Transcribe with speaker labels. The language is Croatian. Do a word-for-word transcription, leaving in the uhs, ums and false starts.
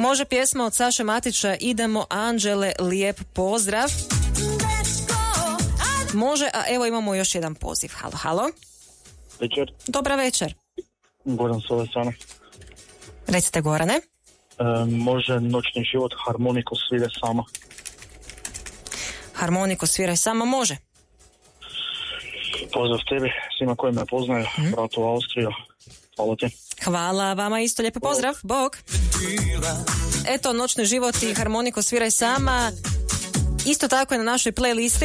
Speaker 1: Može pjesma od Saše Matića Idemo Anđele, lijep pozdrav. Može, a evo imamo još jedan poziv. Halo, halo.
Speaker 2: Večer.
Speaker 1: Dobra večer.
Speaker 2: Goran s ove strane.
Speaker 1: Recite, Gorane.
Speaker 2: E, može Noćni život, Harmoniko svire sama.
Speaker 1: Harmoniko sviraj sama, može.
Speaker 2: Pozdrav tebi, svima koji me poznaju, mm. bratu u Austriju. Hvala ti.
Speaker 1: Hvala vama isto, lijepo pozdrav, bog. Eto, Noćni život i Harmoniko sviraj sama. Isto tako je na našoj playlisti.